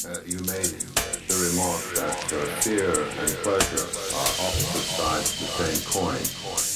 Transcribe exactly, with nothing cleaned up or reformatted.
Uh, you made the remark that uh, fear and pleasure are opposite sides of the same coin.